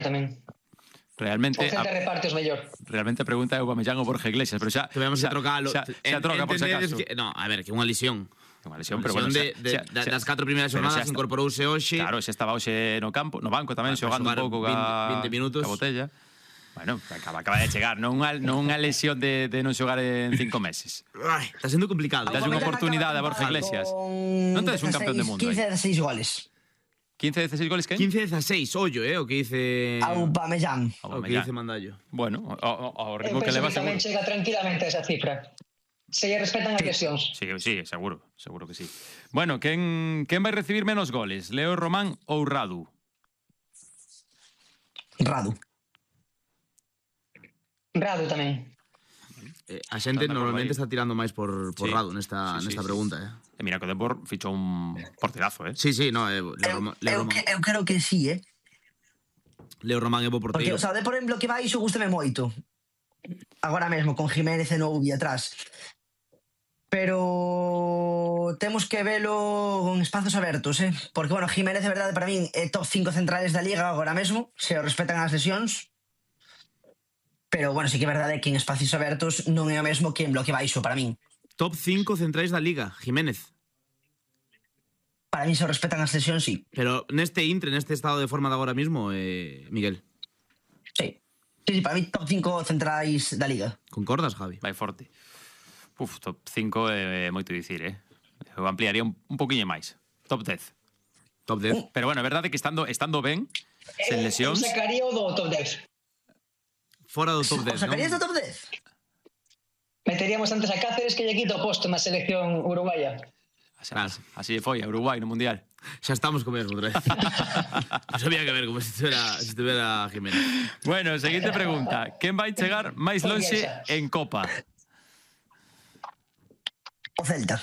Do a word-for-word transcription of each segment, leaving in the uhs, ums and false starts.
tamén. Realmente o Celta a, reparte os mellor. realmente a pregunta é o Aubameyang ou Borja Iglesias, pero xa Tuvemos que xa, trocalo. xa, xa troca por si acaso. Que, no, a ver, que unha lesión. Unha lesión, Unha pero bueno, lesión xa, de, de, xa, da- xa, das catro primeiras pero jornadas xa está- incorporouse hoxe. Claro, xa estaba hoxe no campo, no banco tamén, Para xogando un xogar pouco ca, vinte minutos. ca botella. Bueno, acaba, acaba de chegar, non unha, non unha lesión de, de non xogar en cinco meses. Ai, está sendo complicado. Das unha oportunidade a Borja Iglesias. Non tedes un campeón de mundo quince aí. dezasseis goles. quince dezasseis goles, quen? quince dezasseis, ollo, eh, o que dice... Aubameyang. O que dice Mandallo. Bueno, ao, ao Eu ritmo que penso leva que tamén seguro. chega tranquilamente a esa cifra. Se lle respetan as lesións. Sí, sí, seguro, seguro que sí. Bueno, quen, quen vai recibir menos goles? Leo Román ou Radu? Radu. Radu tamén. Eh, a xente Anda por normalmente aí. está tirando máis por, por Sí. Radu nesta, Sí, sí, nesta sí. pregunta, eh. E mira que o Depor fichou un porterazo, eh? Sí, sí, no, eh, Leo, Eu, Roma, Leo, eu, Román, que- eu creo que sí, eh? Leo Román é bo Porque, porteiro. o sea, de por exemplo, que baixo gústame moito. Agora mesmo, con Jiménez e Noubi atrás. Pero temos que velo con espazos abertos, eh? Porque, bueno, Jiménez, de verdade, para min, é top cinco centrales da Liga agora mesmo, se o respetan as lesións. Pero, bueno, sí que é verdade que en espacios abertos non é o mesmo que en bloque baixo, para min. Top cinco centrais da Liga, Jiménez. Para min se o respetan as lesións, sí. Pero neste intre, neste estado de forma de agora mismo, eh, Miguel, Sí. Sí, sí, para mí top cinco centrais da Liga. concordas, Javi? Vai forte. Uf, top cinco é moito dicir, eh? Eu ampliaría un, un poquinho máis. Top dez. Top dez. Pero bueno, é verdade que estando estando ben, sen Eu lesións, sacaría o do top dez. Fora do top O dez, sacarías non? do top dez? Meteríamos antes a Cáceres que lle quita o posto na selección uruguaya. así, Claro. así foi a Uruguai no Mundial. Xa estamos co mesmo, outra vez. Pues había que ver como se estuviera, se estuviera Jiménez. Bueno, seguinte pregunta. Quen vai chegar máis lonxe en Copa? O Celta.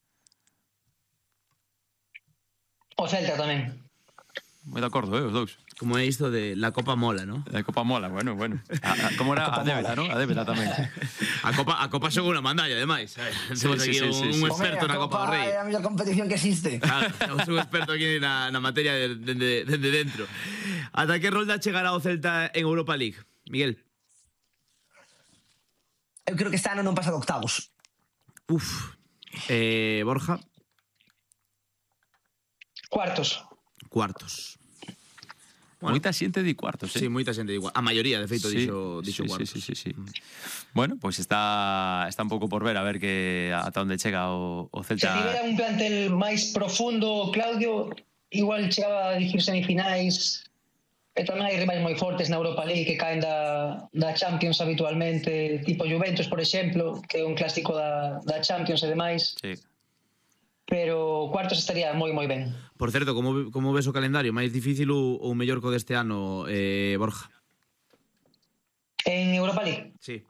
O Celta tamén. Moi de acordo, eh, os dous. Como é isto de la Copa mola, ¿no? A Copa mola, bueno, bueno. A, a, como era a, a débeda, ¿no? A débeda tamén. A Copa, a Copa son unha mandalla, ademais. Temos sí, aquí sí, un, sí, un sí. experto na Copa do Rei. É a mellor competición que existe. Claro, temos un experto aquí na, na materia de, de, de, de dentro. Ata que rolda chegará o Celta en Europa League? Miguel? Eu creo que este ano non pasa de octavos. Uf. Eh, Borja? Cuartos. Cuartos. Bueno, moita xente di cuartos, eh? Sí, moita xente igual. A maioría, de feito, Sí, dixo, dixo sí, cuartos. sí, sí, sí, sí. Bueno, pois pues está está un pouco por ver a ver que ata onde chega o, o Se Celta. tivera un plantel máis profundo, Claudio, igual chegaba a dicir semifinais. E tamén hai rivais moi fortes na Europa League que caen da, da Champions habitualmente, tipo Juventus, por exemplo, que é un clásico da, da Champions e demais. Sí. Pero cuartos estaría moi, moi ben. Por certo, como, como ves o calendario? Máis difícil ou, ou mellor co deste ano, eh, Borja? En Europa League, Sí.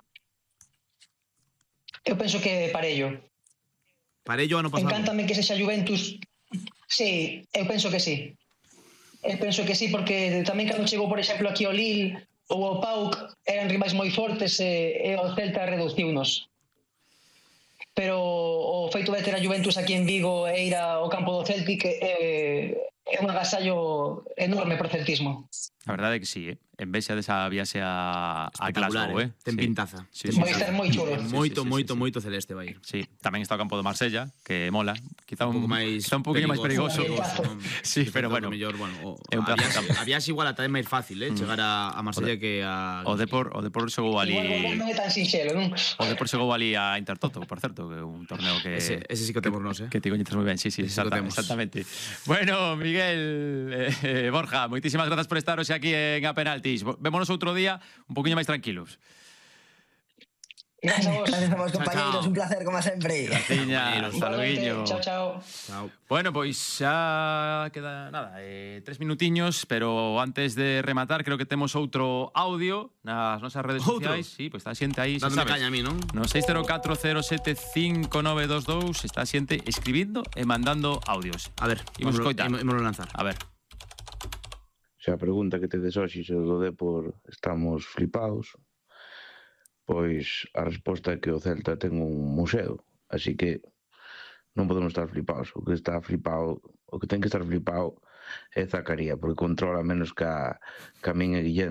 eu penso que parello. Parello ano pasado. Encántame que sexa Juventus. Sí, eu penso que sí. Eu penso que sí, porque tamén cando chegou, por exemplo, aquí o Lille ou o P A U C eran rivais moi fortes e, e o Celta reduciunos. Pero o feito de ter a Juventus aquí en Vigo e ir ao campo do Celtic é, é un agasallo enorme pro celtismo. A verdade é que sí, eh? Envexa desa viaxe a, a Espectacular, Glasgow, eh? Ten Sí. pintaza. Sí, Ten sí, Vai sí. estar moi chulo. Sí, Moito, sí, sí, moito, sí, sí. moito celeste vai ir. Sí, tamén está o campo de Marsella, que mola. Quizá un, Un pouco máis quizá un poquinho máis perigoso. perigoso. non? Sí, pero bueno. Mellor, bueno o, É un a, pedazo de viaxe, campo. a viaxe igual ata é máis fácil, eh, chegar a, a Marsella que a... O Depor, o Depor xogou ali. Igual volver non é tan sinxelo, non? O Depor xogou ali a Intertoto, por certo, que é un torneo que Ese, ese sí que o temos nós, eh? que ti coñeces moi ben, sí, sí, Ese sí que o exacta, temos. exactamente. Bueno, Miguel, eh, eh, Borja, moitísimas grazas por estar hoxe aquí en A Penaltis. Vémonos outro día un poquinho máis tranquilos. Gracias a vos. Gracias a vos, Chao, compañeros, chao. un placer, como sempre. Tiña, hasta luego. Chao, chao. Chao. Bueno, pois xa queda nada, eh, tres minutiños, pero antes de rematar creo que temos outro audio nas nosas redes Outro? sociais. Sí, pois está a xente aí, xa Dándome sabes. caña a mí, non? No seis cero catro cero sete cinco nove dos dous está a xente escribindo e mandando audios. A ver, Imos ímolo- coitar. ímolo- ímolo lanzar. A ver. Se a pregunta que tedes hoxe se do Depor estamos flipados, pois a resposta é que o Celta ten un museo, así que non podemos estar flipados. O que está flipado, o que ten que estar flipado é Zacaría, porque controla menos que a, que a min e Guillén.